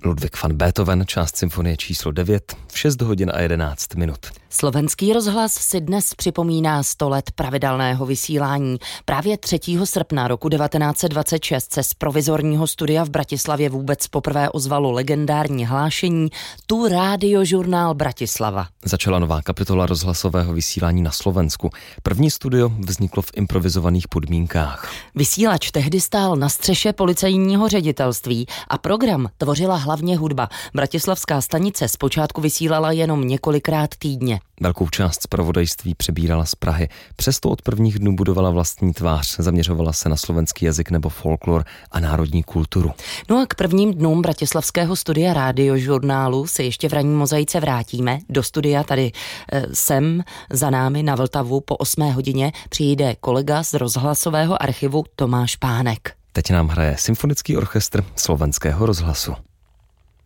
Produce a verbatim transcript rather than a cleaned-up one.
Ludwig van Beethoven, část symfonie číslo devět, v šest hodin a jedenáct minut. Slovenský rozhlas si dnes připomíná sto let pravidelného vysílání. Právě třetího srpna roku devatenáct set dvacet šest se z provizorního studia v Bratislavě vůbec poprvé ozvalo legendární hlášení Tu rádiožurnál Bratislava. Začala nová kapitola rozhlasového vysílání na Slovensku. První studio vzniklo v improvizovaných podmínkách. Vysílač tehdy stál na střeše policejního ředitelství a program tvořila hlavně hudba. Bratislavská stanice zpočátku vysílala jenom několikrát týdně. Velkou část zpravodajství přebírala z Prahy. Přesto od prvních dnů budovala vlastní tvář, zaměřovala se na slovenský jazyk nebo folklor a národní kulturu. No a k prvním dnům bratislavského studia rádiožurnálu se ještě v ranní mozaice vrátíme. Do studia tady e, sem za námi na Vltavu po osmé hodině přijde kolega z rozhlasového archivu Tomáš Pánek. Teď nám hraje symfonický orchestr Slovenského rozhlasu.